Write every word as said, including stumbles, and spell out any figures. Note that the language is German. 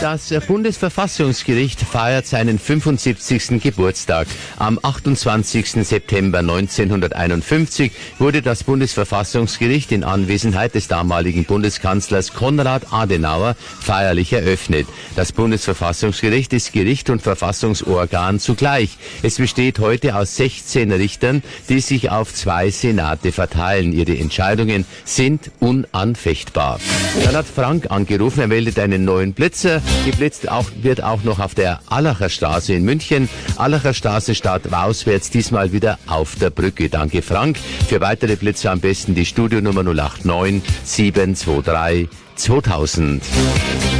Das Bundesverfassungsgericht feiert seinen fünfundsiebzigsten Geburtstag. Am achtundzwanzigsten September neunzehnhunderteinundfünfzig wurde das Bundesverfassungsgericht in Anwesenheit des damaligen Bundeskanzlers Konrad Adenauer feierlich eröffnet. Das Bundesverfassungsgericht ist Gericht und Verfassungsorgan zugleich. Es besteht heute aus sechzehn Richtern, die sich auf zwei Senate verteilen. Ihre Entscheidungen sind unanfechtbar. Dann hat Frank angerufen, er meldet einen neuen Blitzer. Geblitzt auch, wird auch noch auf der Allacher Straße in München. Allacher Straße stadtauswärts, diesmal wieder auf der Brücke. Danke Frank. Für weitere Blitzer am besten die Studionummer null acht neun sieben zwei drei zweitausend.